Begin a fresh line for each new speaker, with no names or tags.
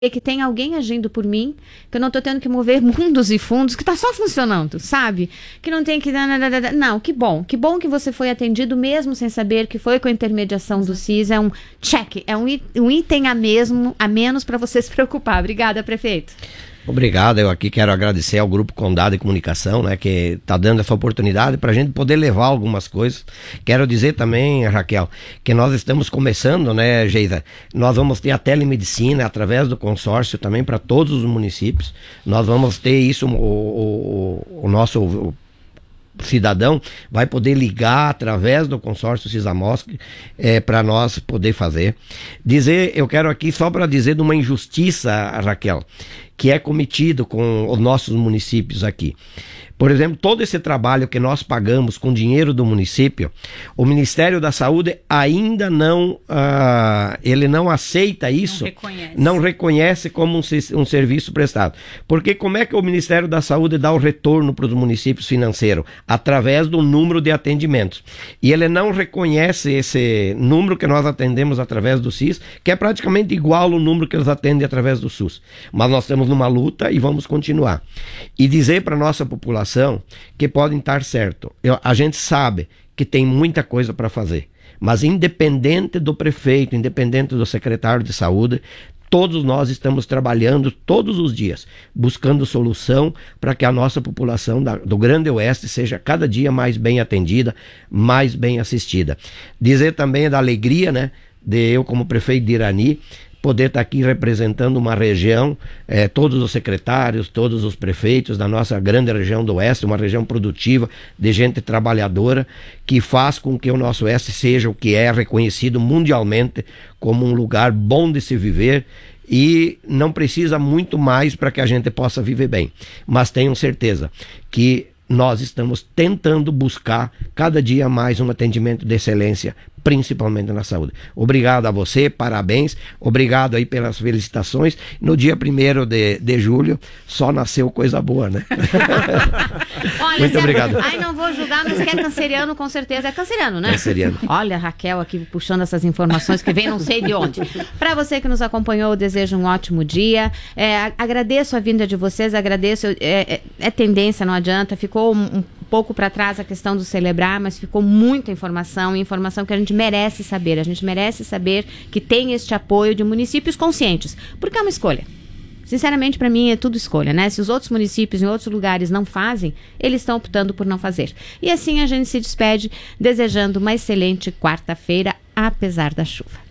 que tem alguém agindo por mim, que eu não estou tendo que mover mundos e fundos, que está só funcionando, sabe? Que não tem que... Não, que bom que você foi atendido mesmo sem saber que foi com a intermediação do CIS, é um check, é um item a menos para você se preocupar. Obrigada, prefeito.
Obrigado, eu aqui quero agradecer ao Grupo Condado de Comunicação, né, que está dando essa oportunidade para a gente poder levar algumas coisas. Quero dizer também, Raquel, que nós estamos começando, né, Geisa, nós vamos ter a telemedicina através do consórcio também para todos os municípios. Nós vamos ter isso, o nosso cidadão vai poder ligar através do consórcio Cisamosc para nós poder fazer. Eu quero aqui só para dizer de uma injustiça, Raquel, que é cometido com os nossos municípios aqui. Por exemplo, todo esse trabalho que nós pagamos com dinheiro do município, o Ministério da Saúde ainda não, ele não aceita isso, não reconhece como um serviço prestado. Porque como é que o Ministério da Saúde dá o retorno para os municípios financeiro? Através do número de atendimentos. E ele não reconhece esse número que nós atendemos através do CIS, que é praticamente igual ao número que eles atendem através do SUS. Mas nós estamos numa luta e vamos continuar. E dizer para a nossa população que podem estar certo. A gente sabe que tem muita coisa para fazer, mas independente do prefeito, independente do secretário de saúde, todos nós estamos trabalhando todos os dias, buscando solução para que a nossa população do Grande Oeste seja cada dia mais bem atendida, mais bem assistida. Dizer também da alegria, né, de eu como prefeito de Irani, poder estar aqui representando uma região, todos os secretários, todos os prefeitos da nossa grande região do Oeste, uma região produtiva, de gente trabalhadora, que faz com que o nosso Oeste seja o que é reconhecido mundialmente como um lugar bom de se viver, e não precisa muito mais para que a gente possa viver bem. Mas tenham certeza que nós estamos tentando buscar cada dia mais um atendimento de excelência, principalmente na saúde. Obrigado a você, parabéns, obrigado aí pelas felicitações. No dia 1º de julho, só nasceu coisa boa, né?
Olha,
muito obrigado.
Ai, não vou julgar, mas que é canceriano, com certeza é canceriano, né?
Canceriano.
Olha, a Raquel aqui puxando essas informações que vem não sei de onde. Para você que nos acompanhou, eu desejo um ótimo dia. Agradeço a vinda de vocês, agradeço. É tendência, não adianta, ficou um pouco para trás a questão do celebrar, mas ficou muita informação que a gente merece saber. A gente merece saber que tem este apoio de municípios conscientes, porque é uma escolha. Sinceramente, para mim, é tudo escolha, né? Se os outros municípios em outros lugares não fazem, eles estão optando por não fazer. E assim a gente se despede, desejando uma excelente quarta-feira, apesar da chuva.